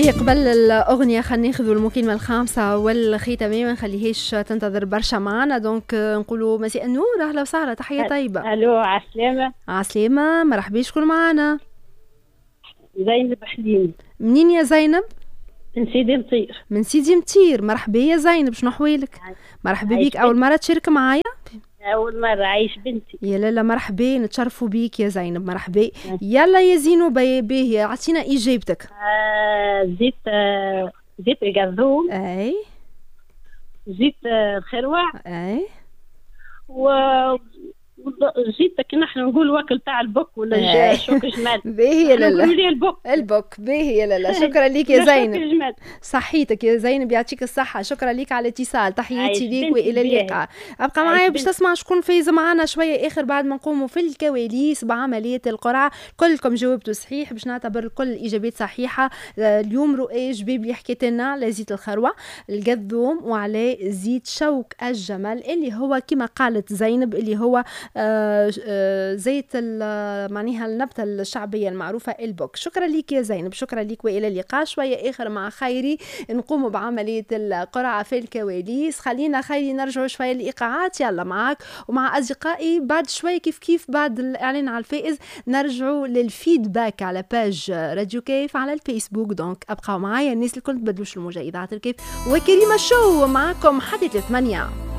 به قبل الأغنية خلينا ناخذوا المكالمة الخامسة والختامية، ما نخليهاش تنتظر برشا معنا. دونك نقولوا مساء النور، أهلا وسهلا، تحية طيبة. الو، عسلامة. عسلامة، مرحبا، شكون معنا؟ زينب حليمي. منين يا زينب؟ من سيدي مطير. من سيدي مطير، مرحبا يا زينب، شنو أحوالك؟ مرحبا بيك، أول مرة تشارك معايا؟ أول مرة، عايش بنتي. يا لالا مرحبا، نتشرفوا بيك يا زينب، مرحبا. يلا يا زينو باهي، عطينا إجابتك. زيت القرذوم. أي. زيت الخروع. أي. زيت نحن نقول واكل تاع البك ولا شوك جمال. باهي يا لالا. نقول لي البك باهي يا لالا، شكرا ليك يا زينب. صحيتك يا زينب، يعطيك الصحة، شكرا ليك على الاتصال، تحياتي ليك والى اللقاء. ابقى معايا باش تسمع شكون فايز معنا شوية اخر بعد ما نقوموا في الكواليس بعملية القرعة. كلكم جاوبتوا صحيح باش نعتبر كل الاجابات صحيحة. اليوم رؤى جبيب اللي حكيت لنا على زيت الخروع القذوم وعلى زيت شوك الجمل اللي هو كما قالت زينب اللي هو زيت معناها النبتة الشعبية المعروفة البوك. شكرا لك يا زينب، شكرا لك والى اللقاء. شوية اخر مع خيري نقوم بعملية القرعة في الكواليس. خلينا خيري نرجعوا شوية للإيقاعات، يلا معك ومع أصدقائي بعد شوية كيف بعد الإعلان على الفائز نرجعوا للفيدباك على باج راديو كيف على الفيسبوك. دونك أبقوا معايا الناس الكل تبدلوش المجايدات الكيف وكريمة شو معكم حتى 8.